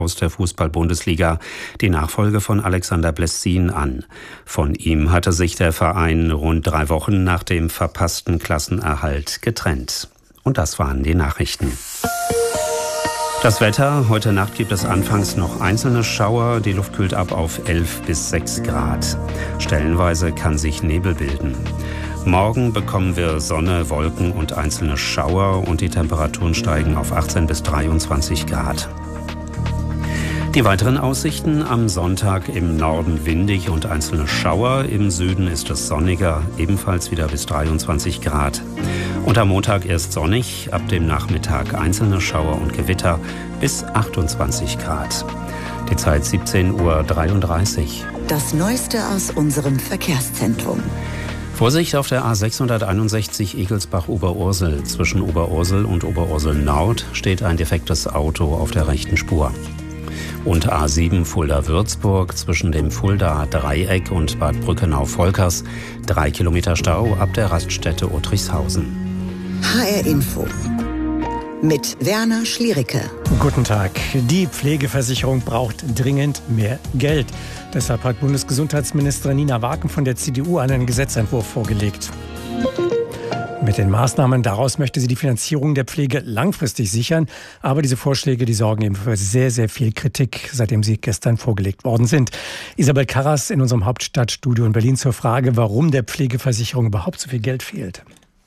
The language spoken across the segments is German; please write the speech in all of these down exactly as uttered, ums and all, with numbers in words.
aus der Fußball-Bundesliga die Nachfolge von Alexander Blessin an. Von ihm hatte sich der Verein rund drei Wochen nach dem verpassten Klassenerhalt getrennt. Und das waren die Nachrichten. Das Wetter. Heute Nacht gibt es anfangs noch einzelne Schauer. Die Luft kühlt ab auf elf bis sechs Grad. Stellenweise kann sich Nebel bilden. Morgen bekommen wir Sonne, Wolken und einzelne Schauer und die Temperaturen steigen auf achtzehn bis dreiundzwanzig Grad. Die weiteren Aussichten: am Sonntag im Norden windig und einzelne Schauer. Im Süden ist es sonniger, ebenfalls wieder bis dreiundzwanzig Grad. Und am Montag erst sonnig, ab dem Nachmittag einzelne Schauer und Gewitter bis achtundzwanzig Grad. Die Zeit siebzehn Uhr dreiunddreißig. Das Neueste aus unserem Verkehrszentrum. Vorsicht auf der A sechshunderteinundsechzig Egelsbach-Oberursel. Zwischen Oberursel und Oberursel Nord steht ein defektes Auto auf der rechten Spur. Und A sieben Fulda-Würzburg zwischen dem Fulda-Dreieck und Bad Brückenau-Volkers. Drei Kilometer Stau ab der Raststätte Uttrichshausen. H R Info mit Werner Schliericke. Guten Tag. Die Pflegeversicherung braucht dringend mehr Geld. Deshalb hat Bundesgesundheitsministerin Nina Waken von der C D U einen Gesetzentwurf vorgelegt. Mit den Maßnahmen daraus möchte sie die Finanzierung der Pflege langfristig sichern. Aber diese Vorschläge, die sorgen eben für sehr, sehr viel Kritik, seitdem sie gestern vorgelegt worden sind. Isabel Karras in unserem Hauptstadtstudio in Berlin zur Frage, warum der Pflegeversicherung überhaupt so viel Geld fehlt.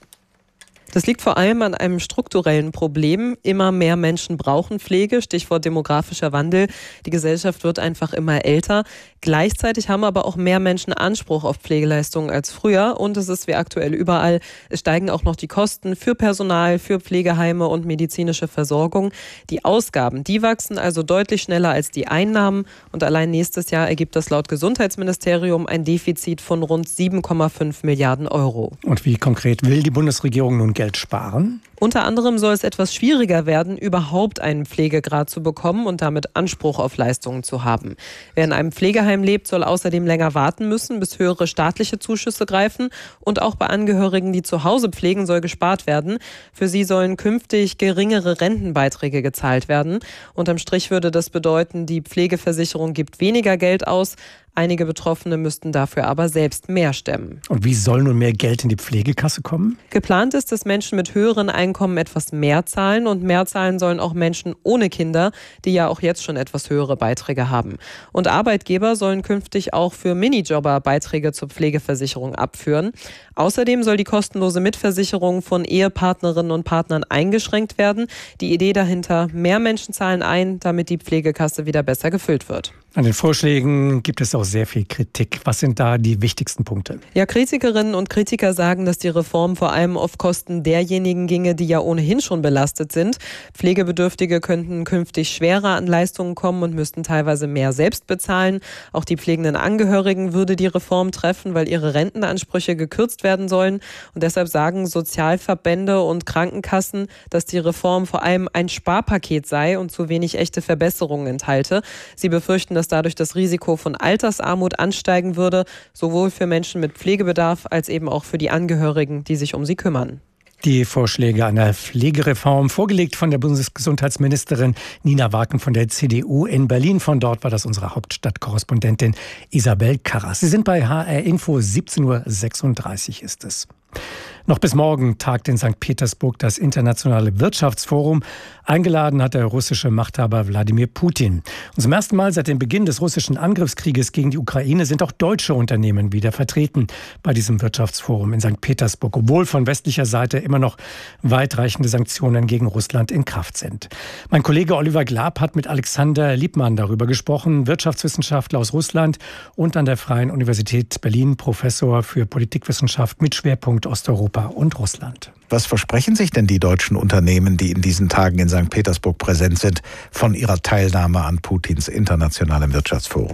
Das liegt vor allem an einem strukturellen Problem. Immer mehr Menschen brauchen Pflege, Stichwort demografischer Wandel. Die Gesellschaft wird einfach immer älter. Gleichzeitig haben aber auch mehr Menschen Anspruch auf Pflegeleistungen als früher. Und es ist wie aktuell überall. Es steigen auch noch die Kosten für Personal, für Pflegeheime und medizinische Versorgung. Die Ausgaben, die wachsen also deutlich schneller als die Einnahmen. Und allein nächstes Jahr ergibt das laut Gesundheitsministerium ein Defizit von rund sieben Komma fünf Milliarden Euro. Und wie konkret will die Bundesregierung nun Geld sparen? Unter anderem soll es etwas schwieriger werden, überhaupt einen Pflegegrad zu bekommen und damit Anspruch auf Leistungen zu haben. Wer in einem Pflegeheim lebt, soll außerdem länger warten müssen, bis höhere staatliche Zuschüsse greifen. Und auch bei Angehörigen, die zu Hause pflegen, soll gespart werden. Für sie sollen künftig geringere Rentenbeiträge gezahlt werden. Unterm Strich würde das bedeuten, die Pflegeversicherung gibt weniger Geld aus. Einige Betroffene müssten dafür aber selbst mehr stemmen. Und wie soll nun mehr Geld in die Pflegekasse kommen? Geplant ist, dass Menschen mit höheren Einkommen etwas mehr zahlen. Und mehr zahlen sollen auch Menschen ohne Kinder, die ja auch jetzt schon etwas höhere Beiträge haben. Und Arbeitgeber sollen künftig auch für Minijobber Beiträge zur Pflegeversicherung abführen. Außerdem soll die kostenlose Mitversicherung von Ehepartnerinnen und Partnern eingeschränkt werden. Die Idee dahinter: mehr Menschen zahlen ein, damit die Pflegekasse wieder besser gefüllt wird. An den Vorschlägen gibt es auch sehr viel Kritik. Was sind da die wichtigsten Punkte? Ja, Kritikerinnen und Kritiker sagen, dass die Reform vor allem auf Kosten derjenigen ginge, die ja ohnehin schon belastet sind. Pflegebedürftige könnten künftig schwerer an Leistungen kommen und müssten teilweise mehr selbst bezahlen. Auch die pflegenden Angehörigen würde die Reform treffen, weil ihre Rentenansprüche gekürzt werden sollen. Und deshalb sagen Sozialverbände und Krankenkassen, dass die Reform vor allem ein Sparpaket sei und zu wenig echte Verbesserungen enthalte. Sie befürchten, dass dadurch das Risiko von Altersarmut ansteigen würde, sowohl für Menschen mit Pflegebedarf als eben auch für die Angehörigen, die sich um sie kümmern. Die Vorschläge einer Pflegereform, vorgelegt von der Bundesgesundheitsministerin Nina Waken von der C D U in Berlin. Von dort war das unsere Hauptstadtkorrespondentin Isabel Karras. Sie sind bei H R Info, siebzehn Uhr sechsunddreißig ist es. Noch bis morgen tagt in Sankt Petersburg das Internationale Wirtschaftsforum. Eingeladen hat der russische Machthaber Wladimir Putin. Und zum ersten Mal seit dem Beginn des russischen Angriffskrieges gegen die Ukraine sind auch deutsche Unternehmen wieder vertreten bei diesem Wirtschaftsforum in Sankt Petersburg, obwohl von westlicher Seite immer noch weitreichende Sanktionen gegen Russland in Kraft sind. Mein Kollege Oliver Glab hat mit Alexander Liebmann darüber gesprochen, Wirtschaftswissenschaftler aus Russland und an der Freien Universität Berlin Professor für Politikwissenschaft mit Schwerpunkt Osteuropa und Russland. Was versprechen sich denn die deutschen Unternehmen, die in diesen Tagen in Sankt Petersburg präsent sind, von ihrer Teilnahme an Putins internationalem Wirtschaftsforum?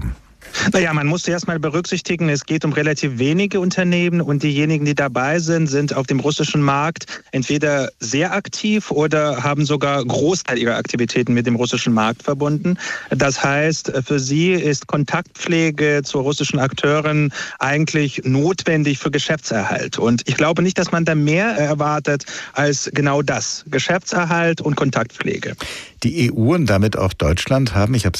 Naja, man muss erst mal berücksichtigen, es geht um relativ wenige Unternehmen und diejenigen, die dabei sind, sind auf dem russischen Markt entweder sehr aktiv oder haben sogar Großteil ihrer Aktivitäten mit dem russischen Markt verbunden. Das heißt, für sie ist Kontaktpflege zu russischen Akteuren eigentlich notwendig für Geschäftserhalt. Und ich glaube nicht, dass man da mehr erwartet als genau das, Geschäftserhalt und Kontaktpflege. Die E U und damit auch Deutschland haben, ich habe